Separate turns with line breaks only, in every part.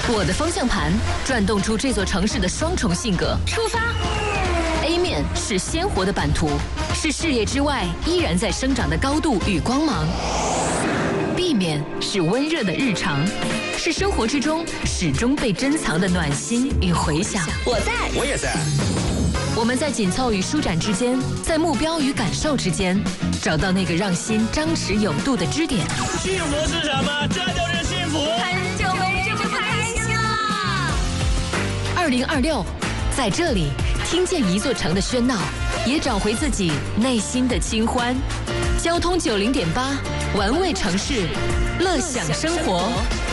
我的方向盘转动出这座城市的双重性格。出发。A 面是鲜活的版图，是视野之外依然在生长的高度与光芒。B 面是温热的日常，是生活之中始终被珍藏的暖心与回响。
我在，
我也在。
我们在紧凑与舒展之间，在目标与感受之间，找到那个让心张弛有度的支点。
幸福是什么？这就是幸福。
很久没这么开心了。
2026，在这里听见一座城的喧闹，也找回自己内心的清欢。交通90.8，玩味城市，乐享生活。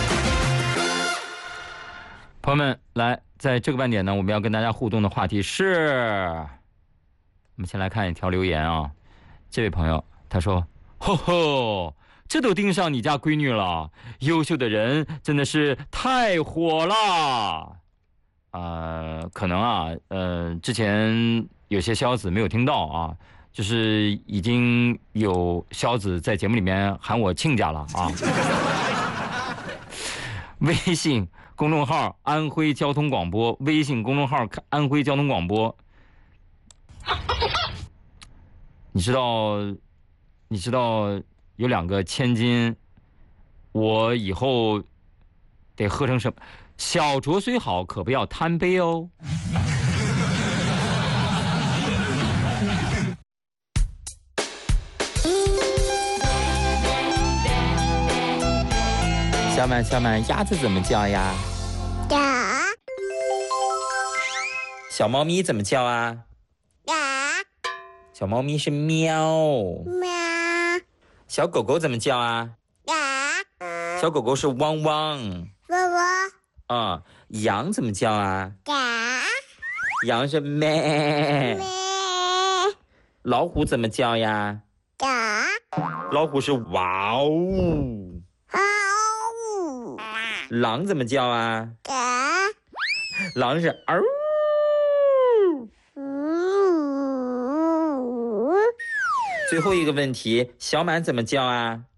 朋友们，来，在这个半点呢，我们要跟大家互动的话题是，我们先来看一条留言啊。这位朋友他说：“吼吼，这都盯上你家闺女了，优秀的人真的是太火了。”可能啊，之前有些肖子没有听到啊，就是已经有肖子在节目里面喊我亲家了啊。微信公众号安徽交通广播，微信公众号安徽交通广播。你知道有2个千金，我以后得喝成什么？小酌虽好，可不要贪杯哦。小满，鸭子怎么叫呀？
呀。
小猫咪怎么叫啊？
呀。
小猫咪是喵。
喵。
小狗狗怎么叫啊？
呀。
小狗狗是汪汪。
汪汪。
啊，羊怎么叫啊？
呀。
羊是咩。
咩。
老虎怎么叫呀？
呀。
老虎是哇哦。狼怎么叫啊？狼是嗷。最后一个问题，小满怎么叫啊？